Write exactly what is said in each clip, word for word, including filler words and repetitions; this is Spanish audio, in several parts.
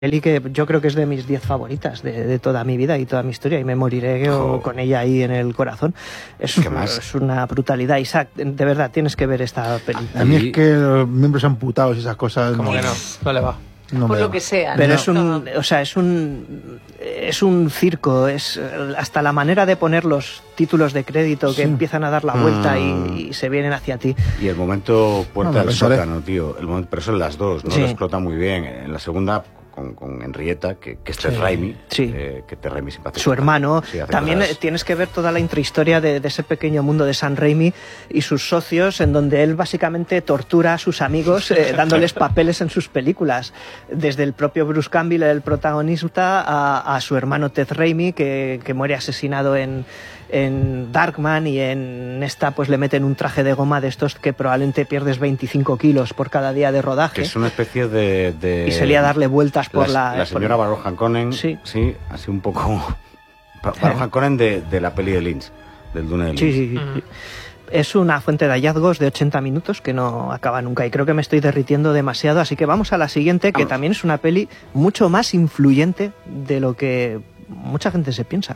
peli que yo creo que es de mis diez favoritas de, de toda mi vida y toda mi historia, y me moriré oh. con ella ahí en el corazón. Es, es una brutalidad. Isaac, de verdad, tienes que ver esta peli. A mí es que los miembros amputados y esas cosas... Como no, que no, no le va. No por me lo va. que sea. Pero ¿no? es un, o sea, es un, es un circo, es hasta la manera de poner los títulos de crédito que sí. empiezan a dar la vuelta mm. y, y se vienen hacia ti. Y el momento puerta no, del sótano, tío. El momento, pero son las dos, ¿no? Sí. Lo explota muy bien. En la segunda, con, con Henrietta, que, que es Ted sí. Raimi, sí. eh, que Ted Raimi simpático. Su hermano. Sí, también cosas. Tienes que ver toda la intrahistoria de, de ese pequeño mundo de Sam Raimi y sus socios, en donde él básicamente tortura a sus amigos eh, dándoles papeles en sus películas. Desde el propio Bruce Campbell, el protagonista, a, a su hermano Ted Raimi, que, que muere asesinado en... en Darkman, y en esta pues le meten un traje de goma de estos que probablemente pierdes veinticinco kilos por cada día de rodaje. Que es una especie de... de... Y salía a darle vueltas por la... La, la señora por... Baron Harkonnen, sí. sí, así un poco... Baron Harkonnen de, de la peli de Lynch, del Dune de Lynch. Sí, sí, sí. Es una fuente de hallazgos de ochenta minutos que no acaba nunca, y creo que me estoy derritiendo demasiado, así que vamos a la siguiente, que vamos. También es una peli mucho más influyente de lo que mucha gente se piensa.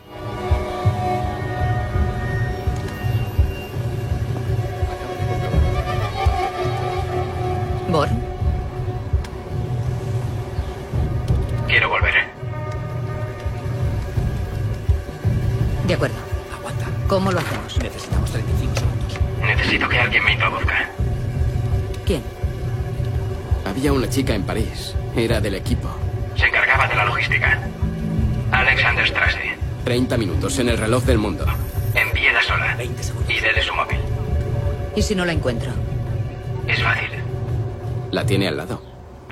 Bourne. Quiero volver. De acuerdo. Aguanta. ¿Cómo lo hacemos? Necesitamos treinta y cinco segundos. Necesito que alguien me introduzca. ¿Quién? Había una chica en París. Era del equipo. Se encargaba de la logística. Alexander Strasse. treinta minutos en el reloj del mundo. Envíela sola. veinte segundos. Y dele su móvil. ¿Y si no la encuentro? Es fácil. La tiene al lado.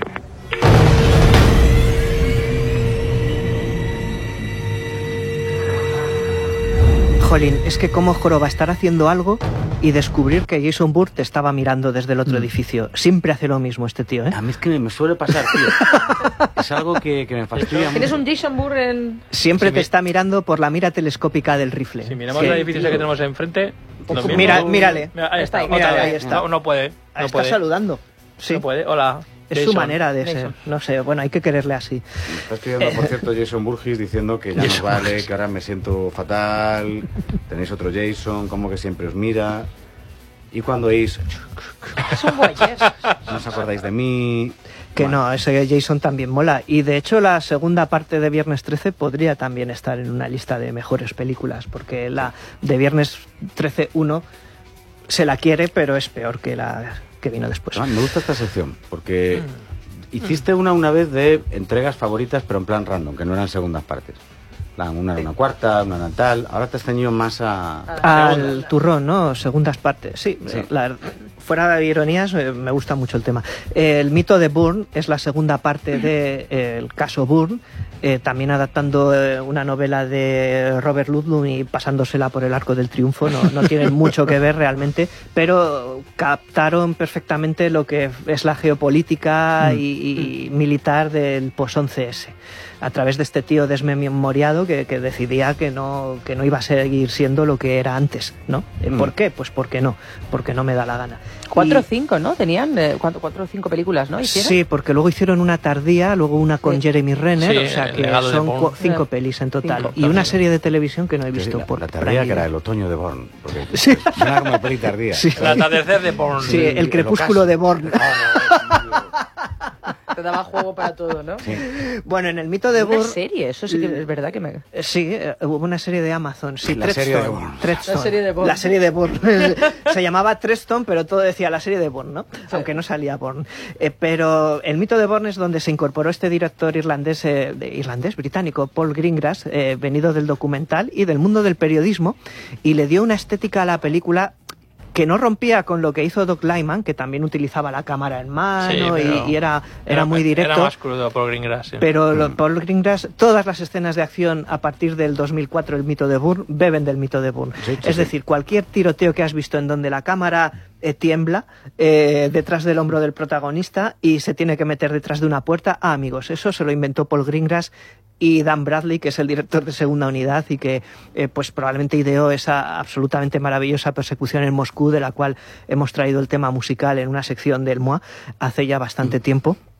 Jolín, es que cómo joroba estar haciendo algo y descubrir que Jason Bourne te estaba mirando desde el otro mm. edificio. Siempre hace lo mismo este tío, ¿eh? A mí es que me suele pasar, tío. Es algo que, que me fastidia mucho. ¿Tienes un Jason Bourne en...? Siempre si te mi... está mirando por la mira telescópica del rifle. Si miramos sí, el edificio que tenemos enfrente... Mira, mírale. Mira, ahí está, está, mírale, ahí está. No, no puede. No está puede. saludando. Sí. No puede. Hola. Es Jason. su manera de Jason. ser. No sé, bueno, hay que quererle así. Me está escribiendo, por cierto, Jason Burgis diciendo que ya no vale, que ahora me siento fatal, tenéis otro Jason, como que siempre os mira. Y cuando oís... Son guayes. No os acordáis de mí... Que bueno. no, ese Jason también mola. Y de hecho la segunda parte de Viernes trece podría también estar en una lista de mejores películas, porque la de Viernes trece uno se la quiere, pero es peor que la que vino después. No, me gusta esta sección, porque mm. hiciste una una vez de entregas favoritas, pero en plan random, que no eran segundas partes. Una era una cuarta, una era tal. Ahora te has ceñido más a... Al turrón, ¿no? Segundas partes. Sí, sí. La, fuera de ironías, me gusta mucho el tema. El mito de Bourne es la segunda parte del de, caso Bourne, eh, también adaptando eh, una novela de Robert Ludlum y pasándosela por el arco del triunfo. No, no tienen mucho que ver realmente, pero captaron perfectamente lo que es la geopolítica mm. y, y militar del post once ese. A través de este tío desmemoriado que, que decidía que no, que no iba a seguir siendo lo que era antes, ¿no? Mm. ¿Por qué? Pues porque no, porque no me da la gana. Cuatro o cinco, ¿no? Tenían eh, cuatro, cuatro o cinco películas, ¿no? ¿Hicieron? Sí, porque luego hicieron una tardía, luego una con sí. Jeremy Renner, sí, o sea que son cu- cinco pelis en total. Cinco. Y una serie de televisión que no he visto la, por La tardía que era el otoño de Bourne, porque sí. era como peli tardía. Sí. El atardecer de Bourne. Sí, el, el crepúsculo de Bourne. Te daba juego para todo, ¿no? Sí. Bueno, en el mito de Bourne... Una serie, eso sí que es verdad que me... Sí, hubo una serie de Amazon. Sí, la, serie de Bourne. la serie de Bourne. La serie de Bourne. Se llamaba Treston, pero todo decía la serie de Bourne, ¿no? Sí. Aunque no salía Bourne. Eh, pero el mito de Bourne es donde se incorporó este director irlandés, eh, de, irlandés, británico, Paul Greengrass, eh, venido del documental y del mundo del periodismo, y le dio una estética a la película que no rompía con lo que hizo Doug Liman, que también utilizaba la cámara en mano sí, y, y era, era, era muy directo. Era más crudo Paul Greengrass. Sí. Pero lo, Paul Greengrass, todas las escenas de acción a partir del dos mil cuatro, el mito de Bourne, beben del mito de Bourne. Sí, sí, es decir, sí. cualquier tiroteo que has visto en donde la cámara eh, tiembla eh, detrás del hombro del protagonista y se tiene que meter detrás de una puerta, ah, amigos, eso se lo inventó Paul Greengrass y Dan Bradley, que es el director de Segunda Unidad y que eh, pues probablemente ideó esa absolutamente maravillosa persecución en Moscú, de la cual hemos traído el tema musical en una sección del M O A hace ya bastante mm. tiempo.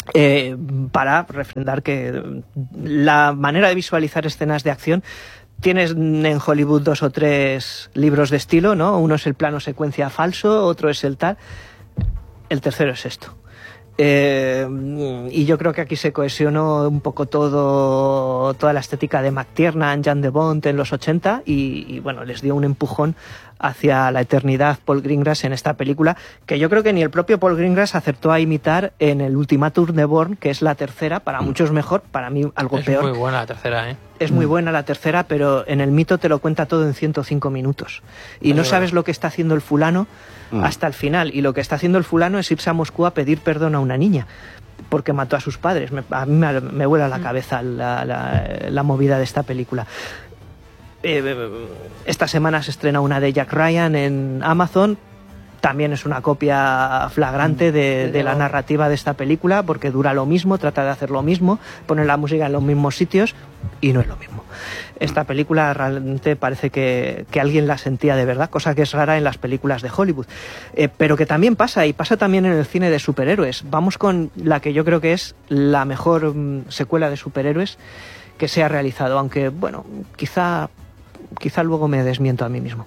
eh, para refrendar que la manera de visualizar escenas de acción, tienes en Hollywood dos o tres libros de estilo, ¿no? Uno es el plano secuencia falso, otro es el tal, el tercero es esto. Eh, y yo creo que aquí se cohesionó un poco todo, toda la estética de McTiernan, Jan de Bont en los ochenta y, y bueno, les dio un empujón hacia la eternidad Paul Greengrass en esta película, que yo creo que ni el propio Paul Greengrass acertó a imitar en el Ultimatum de Bourne, que es la tercera, para muchos mejor, para mí algo es peor. Es muy buena la tercera, ¿eh? Es muy buena la tercera, pero en el Mito te lo cuenta todo en ciento cinco minutos. Y es no verdad. sabes lo que está haciendo el fulano hasta el final. Y lo que está haciendo el fulano es irse a Moscú a pedir perdón a una niña porque mató a sus padres. Me, a mí me, me vuela la cabeza la, la, la movida de esta película. Eh, esta semana se estrena una de Jack Ryan en Amazon. También es una copia flagrante de, de la narrativa de esta película, porque dura lo mismo, trata de hacer lo mismo, pone la música en los mismos sitios y no es lo mismo. Esta película realmente parece que, que alguien la sentía de verdad, cosa que es rara en las películas de Hollywood. Eh, pero que también pasa, y pasa también en el cine de superhéroes. Vamos con la que yo creo que es la mejor mm, secuela de superhéroes que se ha realizado, aunque, bueno, quizá, quizá luego me desmiento a mí mismo.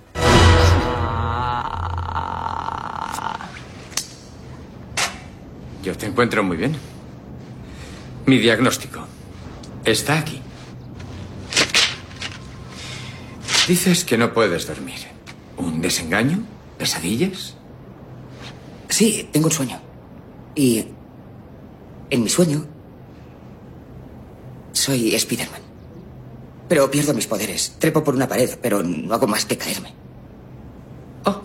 Yo te encuentro muy bien. Mi diagnóstico está aquí. Dices que no puedes dormir. ¿Un desengaño? ¿Pesadillas? Sí, tengo un sueño. Y en mi sueño soy Spider-Man. Pero pierdo mis poderes. Trepo por una pared, pero no hago más que caerme. Oh.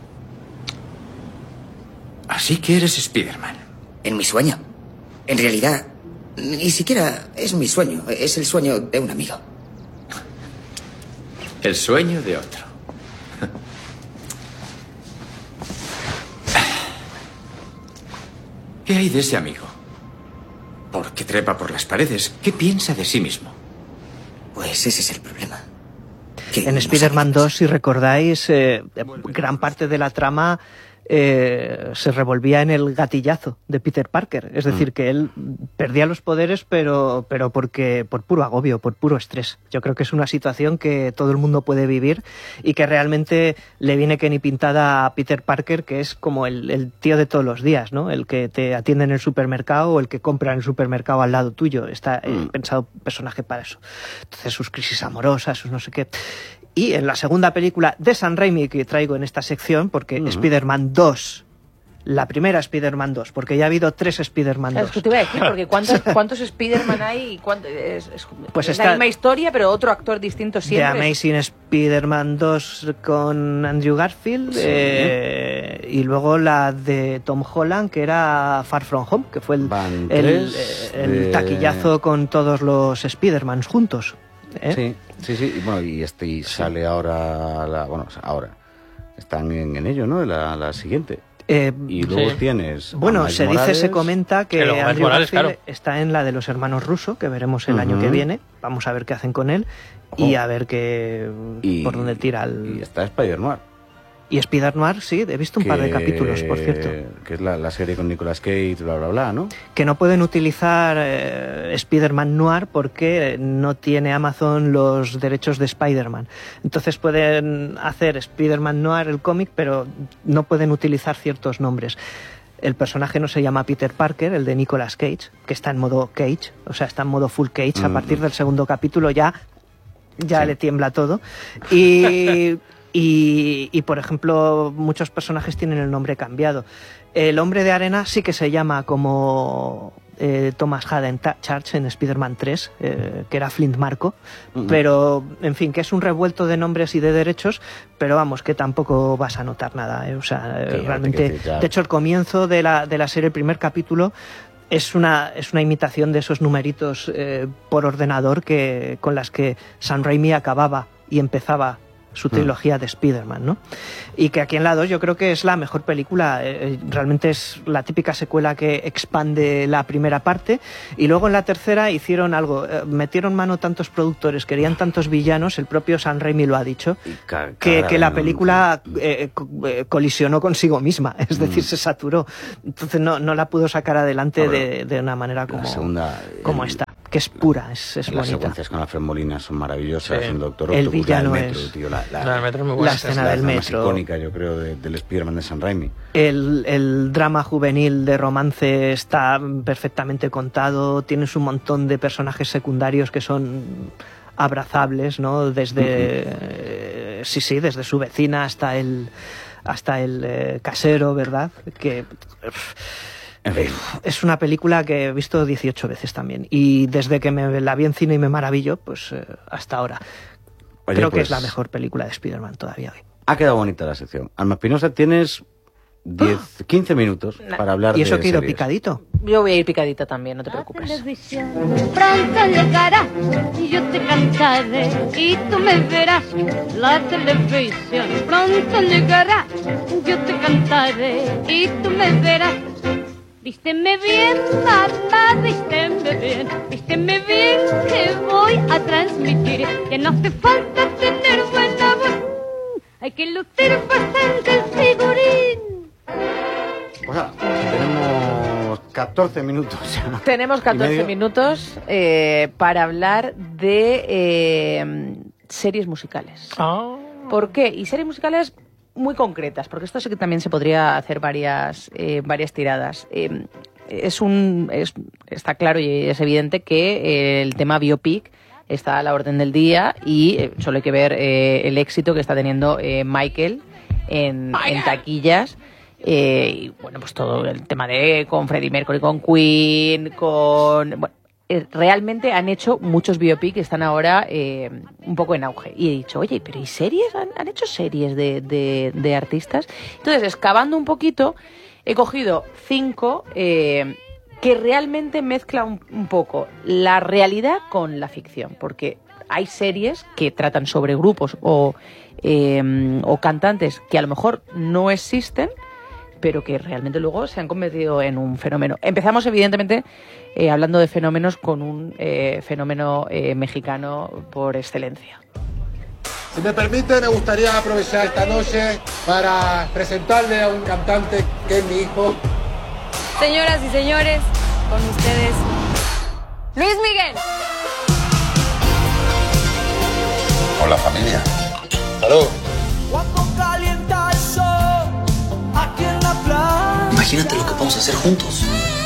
Así que eres Spider-Man. En mi sueño. En realidad, ni siquiera es mi sueño. Es el sueño de un amigo. El sueño de otro. ¿Qué hay de ese amigo? ¿Por qué trepa por las paredes? ¿Qué piensa de sí mismo? Pues ese es el problema. Que En no Spider-Man sabemos. dos, si recordáis, eh, gran parte de la trama eh, se revolvía en el gatillazo de Peter Parker. Es decir, que él perdía los poderes, pero, pero porque por puro agobio, por puro estrés. Yo creo que es una situación que todo el mundo puede vivir y que realmente le viene que ni pintada a Peter Parker, que es como el, el tío de todos los días, ¿no? El que te atiende en el supermercado o el que compra en el supermercado al lado tuyo. Está eh, Mm. pensado personaje para eso. Entonces, sus crisis amorosas, sus no sé qué. Y en la segunda película de Sam Raimi que traigo en esta sección, porque Ujú. Spider-Man dos, la primera Spider-Man dos, porque ya ha habido tres Spider-Man Claro, dos. es que te iba a decir, porque ¿cuántos, cuántos Spider-Man hay? Y cuánto- es, es- Pues es está- la misma historia, pero otro actor distinto The siempre. Amazing Spider-Man dos con Andrew Garfield, Sí. eh, y luego la de Tom Holland, que era Far From Home, que fue el, Van el, tres el de- taquillazo con todos los Spider-Mans juntos. ¿eh? Sí, sí, sí. Y, bueno, y este y sale ahora, la, bueno, ahora están en, en ello, ¿no? La, la siguiente. Eh, Y luego Sí. tienes. a Bueno, Miles se dice, Morales. se comenta que Que luego Miles Andrew Morales, Garfield claro. está en la de los hermanos Russo, que veremos el año Ujú. que viene. Vamos a ver qué hacen con él y Ojo. a ver qué Y- por dónde tira el... Y está Spider-Man. Y Spider-Noir, sí, he visto un par de que- capítulos, por cierto. Que es la, la serie con Nicolas Cage, bla, bla, bla, ¿no? Que no pueden utilizar eh, Spider-Man Noir porque no tiene Amazon los derechos de Spider-Man. Entonces pueden hacer Spider-Man Noir el cómic, pero no pueden utilizar ciertos nombres. El personaje no se llama Peter Parker, el de Nicolas Cage, que está en modo Cage, o sea, está en modo full Cage. A Mm. partir del segundo capítulo ya, ya Sí. le tiembla todo. Y... Y, y, por ejemplo, muchos personajes tienen el nombre cambiado. El Hombre de Arena sí que se llama como eh, Thomas Haden Church en Spider-Man tres, eh, que era Flint Marco, Ujú. pero, en fin, que es un revuelto de nombres y de derechos, pero vamos, que tampoco vas a notar nada. eh, O sea, eh, Que ya te realmente... quiero decir, ya- De hecho, el comienzo de la, de la serie, el primer capítulo, es una, es una imitación de esos numeritos eh, por ordenador que, con las que Sam Raimi acababa y empezaba su trilogía de Spider-Man, ¿no? Y que aquí en la dos yo creo que es la mejor película, eh, realmente es la típica secuela que expande la primera parte, y luego en la tercera hicieron algo, eh, metieron mano tantos productores, querían tantos villanos, el propio Sam Raimi lo ha dicho, que, que la película eh, colisionó consigo misma, es decir, mm. se saturó, entonces no, no la pudo sacar adelante de, de una manera como, segunda, como el, esta, que es pura, es, es las bonita. Las secuencias con Alfred Molina son maravillosas, sí. en Doctor El Octopus, villano la del metro, es... tío, la, la, la, metro es muy buena. La escena la, del la metro. más icónica, yo creo, de, del Spider-Man de Sam Raimi. El, el drama juvenil de romance está perfectamente contado, tienes un montón de personajes secundarios que son abrazables, ¿no? Desde, uh-huh. sí, sí, desde su vecina hasta el, hasta el eh, casero, ¿verdad? Que... En fin. Es una película que he visto dieciocho veces también, y desde que me la vi en cine y me maravillo, pues eh, hasta ahora. Oye, creo pues, que es la mejor película de Spider-Man todavía hoy. Ha quedado bonita la sección. Alma Espinosa, tienes diez, quince minutos nah. para hablar de ¿Y eso que he ido series. Picadito? Yo voy a ir picadita también, no te preocupes. La televisión pronto llegará y yo te cantaré y tú me verás. La televisión pronto llegará, yo te cantaré y tú me verás. Vísteme bien, mamá, vísteme bien, vísteme bien, que voy a transmitir que no hace falta tener buena voz, hay que lucir bastante el figurín. Pues nada, tenemos catorce minutos. Tenemos catorce minutos eh, para hablar de eh, series musicales. Oh. ¿Por qué? Y series musicales muy concretas, porque esto sí que también se podría hacer varias, eh, varias tiradas. Eh, es un, es, está claro y es evidente que eh, el tema biopic está a la orden del día, y eh, solo hay que ver eh, el éxito que está teniendo eh, Michael en, en taquillas. Eh, y bueno, pues todo el tema de con Freddie Mercury, con Queen, con... Bueno, eh, realmente han hecho muchos biopic que están ahora eh, un poco en auge. Y he dicho, oye, ¿pero y series? ¿Han, han hecho series de, de, de artistas? Entonces, excavando un poquito, he cogido cinco eh, que realmente mezclan un, un poco la realidad con la ficción. Porque hay series que tratan sobre grupos o, eh, o cantantes que a lo mejor no existen, pero que realmente luego se han convertido en un fenómeno. Empezamos, evidentemente, eh, hablando de fenómenos, con un eh, fenómeno eh, mexicano por excelencia. Si me permite, me gustaría aprovechar esta noche para presentarle a un cantante que es mi hijo. Señoras y señores, con ustedes, Luis Miguel. Hola, familia. Salud. Imagínate lo que podemos hacer juntos.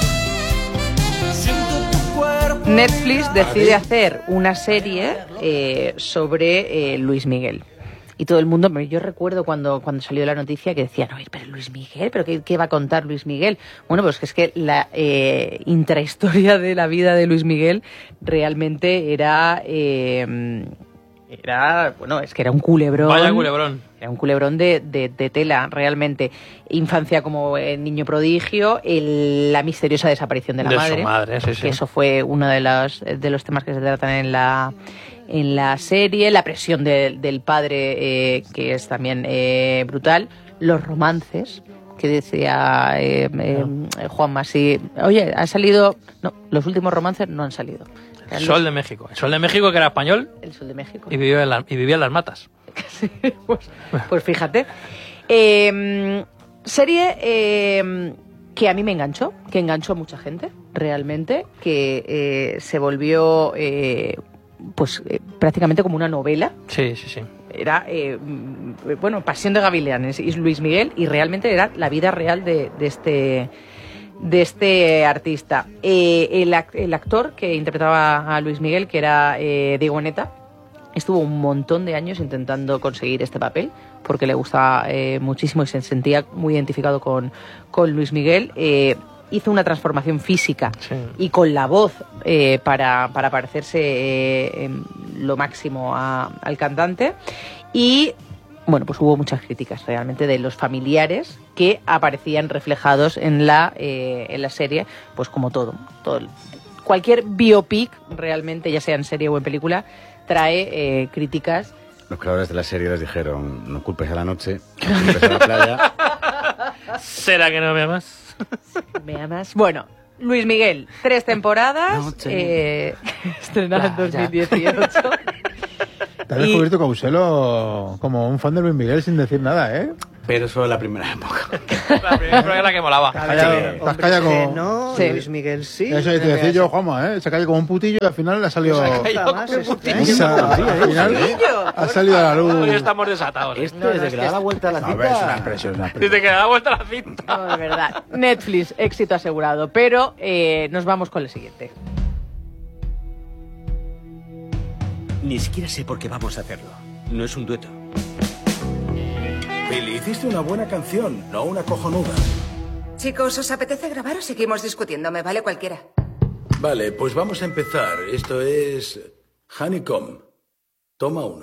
Netflix decide hacer una serie eh, sobre eh, Luis Miguel. Y todo el mundo, yo recuerdo cuando, cuando salió la noticia que decían, oye, pero Luis Miguel, ¿pero qué, qué va a contar Luis Miguel? Bueno, pues es que la eh, intrahistoria de la vida de Luis Miguel realmente era... Eh, Era, bueno, es que era un culebrón. Vaya culebrón. Era un culebrón de, de, de tela, realmente. Infancia como el niño prodigio, el, la misteriosa desaparición de la de madre. Su madre, sí, sí. Que eso fue uno de los, de los temas que se tratan en la, en la serie. La presión de, del padre, eh, que es también eh, brutal. Los romances, que decía eh, eh, Juanma, sí. Oye, ha salido... No, los últimos romances no han salido. El Sol de México. El Sol de México, que era español. El Sol de México. Y vivía en, la, y vivía en las matas. Sí, pues, pues fíjate. Eh, serie eh, que a mí me enganchó, que enganchó a mucha gente, realmente, que eh, se volvió eh, pues eh, prácticamente como una novela. Sí, sí, sí. Era, eh, bueno, Pasión de Gavilanes y Luis Miguel, y realmente era la vida real de, de este... de este artista. Eh, el, el actor que interpretaba a Luis Miguel, que era eh, Diego Boneta, estuvo un montón de años intentando conseguir este papel, porque le gustaba eh, muchísimo y se sentía muy identificado con, con Luis Miguel. Eh, hizo una transformación física, sí, y con la voz eh, para, para parecerse eh, en lo máximo a, al cantante. Y bueno, pues hubo muchas críticas realmente de los familiares que aparecían reflejados en la, eh, en la serie, pues como todo, todo. Cualquier biopic realmente, ya sea en serie o en película, trae eh, críticas los creadores de la serie les dijeron, no culpes a la noche, no culpes a la playa. ¿Será que no me amas? Me amas. Bueno, Luis Miguel, tres temporadas, No, sí. eh, estrenada en dos mil dieciocho. Te has descubierto Causelo como un fan de Luis Miguel sin decir nada, ¿eh? Pero solo la primera época. La primera prueba era que molaba. Te has callado, te has callado como... No, Sí. Luis Miguel sí. Eso es decir yo, Juanma, ¿eh? Se calla como un putillo y al final le ha salido... Jamás, este año. Esa- al final ha salido a la Hoy luz. estamos desatados. ¿eh? Esto desde que le da la vuelta a la A ver, es una cita. expresión, una expresión. Desde que le da vuelta la cinta. No, de verdad. Netflix, éxito asegurado. Pero eh, nos vamos con el siguiente. Ni siquiera sé por qué vamos a hacerlo. No es un dueto. Billy, hiciste una buena canción, no una cojonuda. Chicos, ¿os apetece grabar o seguimos discutiendo? Me vale cualquiera. Vale, pues vamos a empezar. Esto es Honeycomb. Toma uno.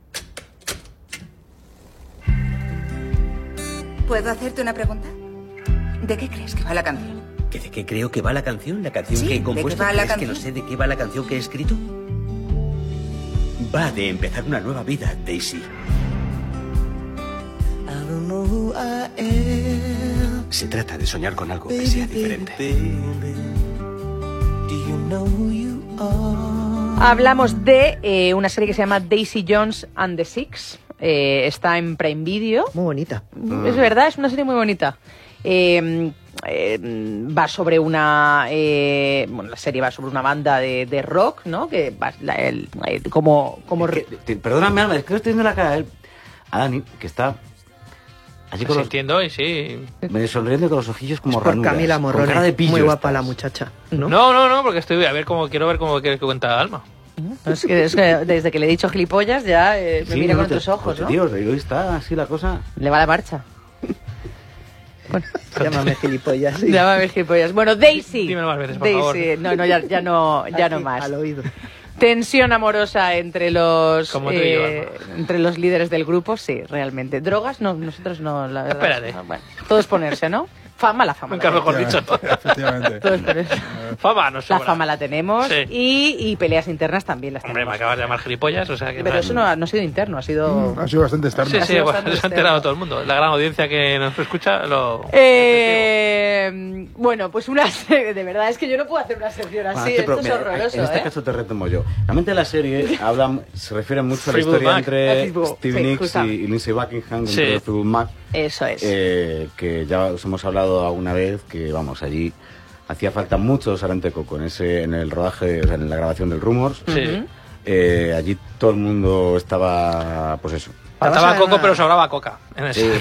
¿Puedo hacerte una pregunta? ¿De qué crees que va la canción? ¿Que ¿De qué creo que va la canción? ¿La canción Sí, que he ¿de qué compuesto? va la ¿Crees que no canción? sé de qué va la canción que he escrito? Va de empezar una nueva vida, Daisy. Se trata de soñar con algo que sea diferente. Hablamos de eh, una serie que se llama Daisy Jones and the Six. Eh, está en Prime Video. Muy bonita. Es verdad, es una serie muy bonita. Eh, eh, va sobre una eh, bueno, la serie va sobre una banda de, de rock, ¿no? Que va, la- el- el- como como Es que, te- perdóname, Alma, es que no estoy viendo la cara de él. A Dani, que está allí con Sí, los, entiendo y sí. me sonriendo con los ojillos como Es por ranuras, Camila con Morrone. cara de pillo Muy guapa estás. la muchacha, ¿no? No, no, no, porque estoy a ver cómo quiero ver cómo quiere que cuenta Alma. es que, es que desde que le he dicho gilipollas ya eh, me Sí, mira no, con te- tus ojos, pues, ¿no? Tío, hoy está así la cosa. Le va la marcha. Llámame gilipollas. Sí. Llámame gilipollas. Bueno, Daisy. Dímelo más veces, por Daisy. favor. No, no, ya, ya no, ya Aquí, no más. Al oído. Tensión amorosa entre los Como tú y yo, eh, entre los líderes del grupo, sí, realmente. Drogas, no, nosotros no, la verdad. Espérate. no, bueno, todo es ponerse, ¿no? Fama, la fama. Nunca la mejor tenemos. dicho. Efectivamente. Todo es ponerse. Fama, no La sobra. fama la tenemos Sí. y, y peleas internas también las Hombre, me tenemos. acabas de llamar gilipollas, o sea que... Pero no- eso no ha, no ha sido interno, ha sido... Ha sido bastante externo. Sí, ha sí, sido bueno, bastante se ha enterado externo. todo el mundo. La gran audiencia que nos escucha lo... Eh, bueno, pues una serie, de verdad, es que yo no puedo hacer una sección así, Bueno, este esto pro- es mira, horroroso, en este ¿eh? caso te retomo yo. Realmente la serie habla, se refiere mucho a la Fleetwood historia Mac. entre Fleetwood, Stevie sí, Nicks justo. y, y Lindsay Buckingham dentro Sí. de Fleetwood Mac, Eso es. eh, que ya os hemos hablado alguna vez, que vamos, allí hacía falta mucho Sarante Coco en, ese, en el rodaje, o sea, en la grabación del Rumors. Sí. Eh, allí todo el mundo estaba, pues eso. Faltaba basada en coco, una- pero sobraba coca. En ese.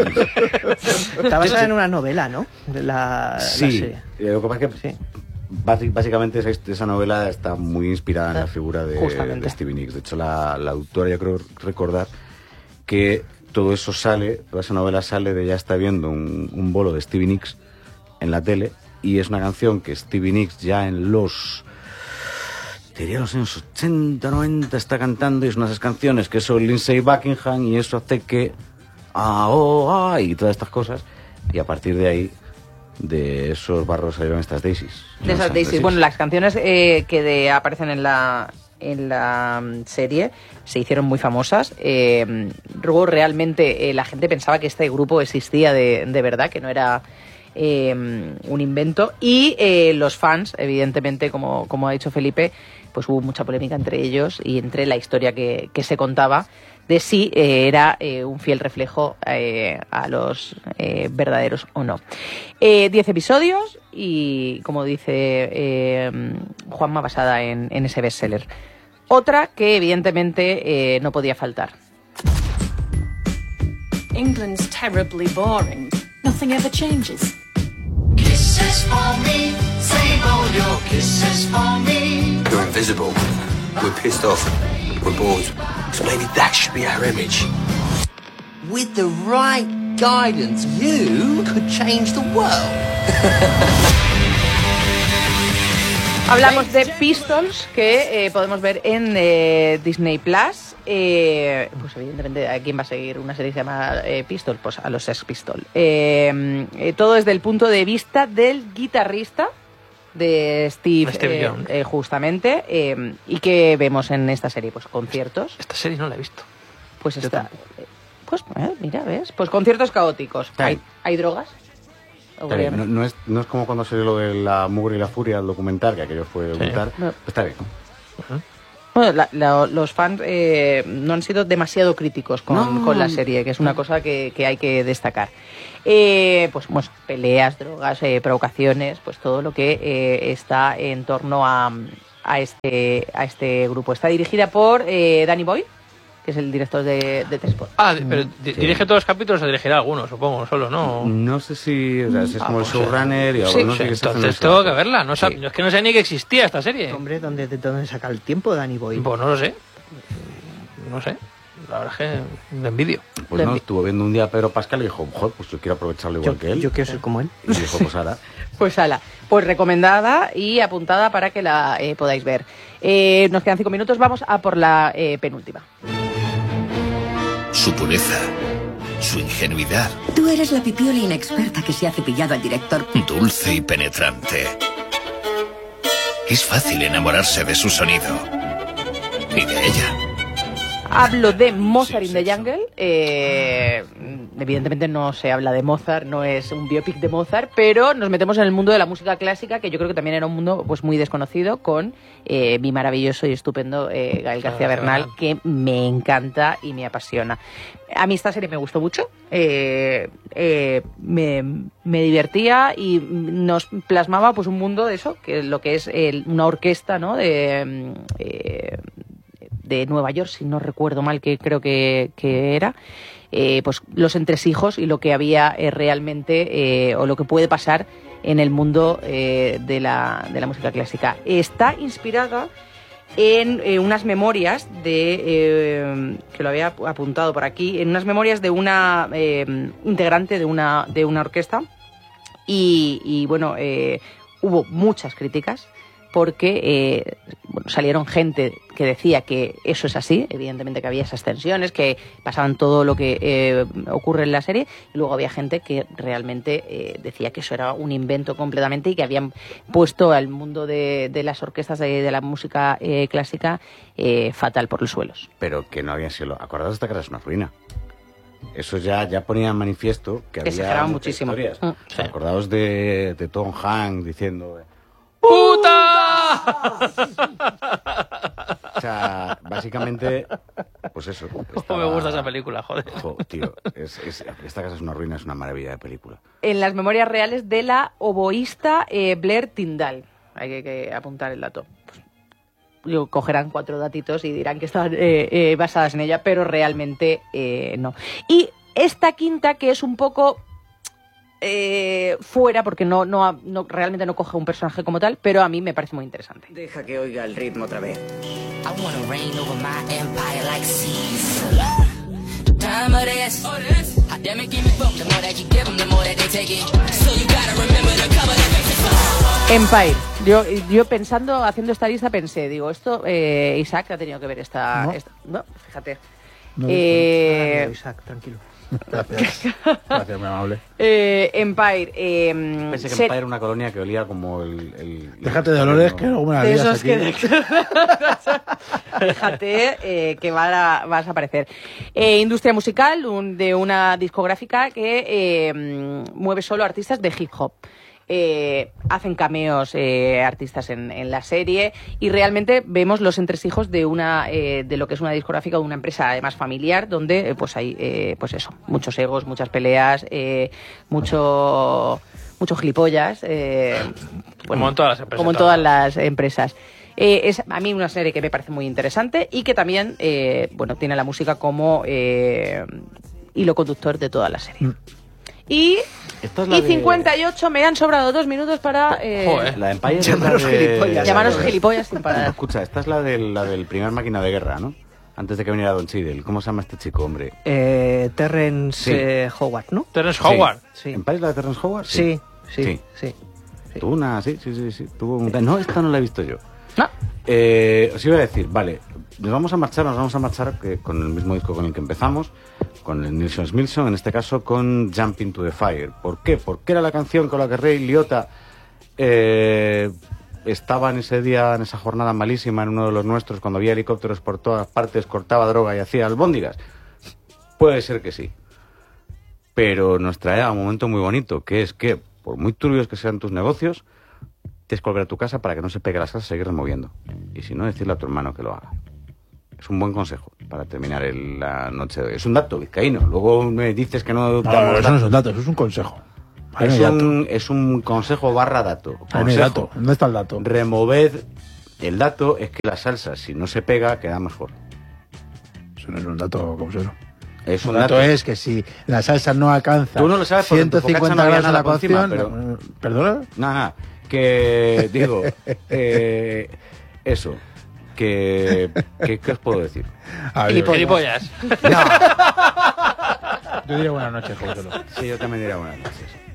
Está basada en una novela, ¿no? De la, la Sí, serie. eh, lo que pasa es que Sí. basi- básicamente esa, esa novela está muy inspirada en la figura de, Justamente. de Stevie Nicks. De hecho, la, la autora, yo creo recordar que todo eso sale, toda esa novela sale de ya está viendo un, un bolo de Stevie Nicks en la tele, y es una canción que Stevie Nicks ya en los... diría los años ochenta, noventa está cantando, y es una de esas canciones que son Lindsay Buckingham, y eso hace que... Ah, oh, ah, y todas estas cosas, y a partir de ahí, de esos barros salieron estas daisies. De esas Daisies. Bueno, las canciones eh, que de- aparecen en la en la mm, serie se hicieron muy famosas. Eh, luego realmente eh, la gente pensaba que este grupo existía de, de verdad, que no era eh, un invento. Y eh, los fans, evidentemente, como, como ha dicho Felipe, pues hubo mucha polémica entre ellos y entre la historia que, que se contaba de si eh, era eh, un fiel reflejo eh, a los eh, verdaderos o no. Eh, diez episodios y, como dice eh, Juanma, basada en, en ese bestseller. Otra que evidentemente eh, no podía faltar. England's terribly boring. Nothing ever changes. Kisses for me, save all your kisses for me. You're invisible. We're pissed off. We're bored. So maybe that should be our image. With the right guidance, you could change the world. Hablamos de Pistols, que eh, podemos ver en eh, Disney Plus. Eh, pues evidentemente, ¿a quién va a seguir una serie que se llama eh, Pistol? Pues a los Sex Pistols. Eh, eh, todo desde el punto de vista del guitarrista de Steve, Steve eh, Jones. eh, justamente. Eh, ¿Y qué vemos en esta serie? Pues conciertos. Esta serie no la he visto. pues está... Pues, eh, mira, ¿ves? Pues conciertos caóticos. ¿Hay, ¿Hay drogas? Está bien. No, no, es, no es como cuando salió lo de la mugre y la furia, el documental, que aquello fue brutal. Sí. Pues está bien. Uh-huh. Bueno, la, la, los fans eh, no han sido demasiado críticos con, no. con la serie, que es una cosa que, que hay que destacar. Eh, pues, pues peleas, drogas, eh, provocaciones, pues todo lo que eh, está en torno a, a, este, a este grupo. Está dirigida por eh, Danny Boyle, que es el director de, de T-Sport. Ah, pero sí. ¿Dirige todos los capítulos o dirigirá algunos, supongo, solo, no? No sé si, o sea, si es como ah, el showrunner y sí, algunos sí, sí, sí, entonces tengo que verla, no sab... sí. Es que no sé ni que existía esta serie. Hombre, ¿dónde, de dónde saca el tiempo Danny Boyle? Pues no lo sé, no sé, la verdad es que le envidio. Pues le no, envidio. Estuvo viendo un día a Pedro Pascal y dijo, joder, pues yo quiero aprovecharlo igual yo, que él. Yo quiero ser como él. Y dijo, pues ala. Pues ala, pues recomendada y apuntada para que la eh, podáis ver. Eh, nos quedan cinco minutos, vamos a por la eh, penúltima. Su pureza, su ingenuidad. Tú eres la pipiola inexperta que se ha cepillado al director. Dulce y penetrante. Es fácil enamorarse de su sonido. Y de ella. Hablo de Mozart in the Jungle. Eh, evidentemente no se habla de Mozart, no es un biopic de Mozart, pero nos metemos en el mundo de la música clásica, que yo creo que también era un mundo pues muy desconocido, con eh, mi maravilloso y estupendo eh, Gael García Bernal, que me encanta y me apasiona. A mí esta serie me gustó mucho, eh, eh, me, me divertía y nos plasmaba pues un mundo de eso, que lo que es el, una orquesta, ¿no? de... Eh, de Nueva York, si no recuerdo mal, que creo que, que era, eh, pues los entresijos y lo que había eh, realmente, eh, o lo que puede pasar en el mundo eh, de, la, de la música clásica. Está inspirada en eh, unas memorias de, eh, que lo había apuntado por aquí, en unas memorias de una eh, integrante de una, de una orquesta, y, y bueno, eh, hubo muchas críticas, porque eh, bueno, salieron gente que decía que eso es así, evidentemente que había esas tensiones, que pasaban todo lo que eh, ocurre en la serie, y luego había gente que realmente eh, decía que eso era un invento completamente y que habían puesto al mundo de, de las orquestas de, de la música eh, clásica eh, fatal por los suelos. Pero que no habían sido... Acordaos hasta que era una ruina. Eso ya, ya ponía en manifiesto que había... Exageraban muchísimo. Historias. Mm, sí. Acordaos de, de Tom Hanks diciendo... ¡Puta! O sea, básicamente, pues eso. Estaba... me gusta esa película, joder. Jo, tío, es, es, esta casa es una ruina, es una maravilla de película. En las memorias reales de la oboísta eh, Blair Tyndall. Hay que, que apuntar el dato. Pues, yo, cogerán cuatro datitos y dirán que están eh, eh, basadas en ella, pero realmente eh, no. Y esta quinta, que es un poco... Eh, fuera, porque no, no, no realmente no coge un personaje como tal, pero a mí me parece muy interesante. Deja que oiga el ritmo otra vez. Empire. Yo, yo pensando, haciendo esta lista, pensé, digo, esto eh, Isaac ha tenido que ver esta... No, esta, no fíjate. No, eh, no, Isaac, tranquilo. Gracias. Gracias, muy amable. Eh, Empire. Eh, Pensé que ser... Empire era una colonia que olía como el... el Déjate de olores, que luego me la lías aquí. Que... Déjate eh, que va a, vas a aparecer. Eh, industria musical un, de una discográfica que eh, mueve solo artistas de hip hop. Eh, hacen cameos eh, artistas en, en la serie y realmente vemos los entresijos de una eh, de lo que es una discográfica de una empresa además familiar, donde eh, pues hay eh, pues eso, muchos egos, muchas peleas, eh, mucho mucho gilipollas, eh, bueno, como en todas las empresas. Como en todas las empresas. Eh, es a mí una serie que me parece muy interesante y que también eh, bueno, tiene la música como eh, hilo conductor de toda la serie. Mm. Y, y cincuenta y ocho, de... me han sobrado dos minutos para... Eh, Joder, la Empire llamaros de... gilipollas. Llamaros gilipollas sin parar. Escucha, esta es la del, la del primer máquina de guerra, ¿no? Antes de que viniera Don Cheadle. ¿Cómo se llama este chico, hombre? Eh, Terrence sí. eh, Howard, ¿no? Terrence Howard. Sí. ¿Empire es la de Terrence Howard? Sí, sí, sí. sí, sí. Tuvo una... Sí, sí, sí. sí. Tuvo un... No, esta no la he visto yo. No. Eh, os iba a decir, vale, nos vamos a marchar, nos vamos a marchar que, con el mismo disco con el que empezamos, con el Nilsson Smilson, en este caso con Jump Into the Fire. ¿Por qué? Porque era la canción con la que Ray Liotta eh, estaba en ese día, en esa jornada malísima, en uno de los nuestros, cuando había helicópteros por todas partes, cortaba droga y hacía albóndigas. Puede ser que sí. Pero nos trae a un momento muy bonito, que es que, por muy turbios que sean tus negocios, tienes que volver a tu casa para que no se pegue la salsa y seguir removiendo. Y si no, decirle a tu hermano que lo haga. Es un buen consejo para terminar el, la noche de hoy. Es un dato vizcaíno. Luego me dices que no... No, eso no es un dato, eso es un consejo. Es un, es un consejo barra dato. Consejo. Dato. ¿Dónde está el dato? Removed. El dato es que la salsa, si no se pega, queda mejor. Eso no es un dato, Causero. Es un el dato, dato es que si la salsa no alcanza Tú no lo sabes porque ciento cincuenta no grados había de la nada por encima, cocción... pero... ¿Perdona? Nada, nada. Que, digo, eh, eso, que, que, ¿qué os puedo decir? Gilipollas. Yo diría buenas noches, Causero. Sí, yo también diría buenas noches.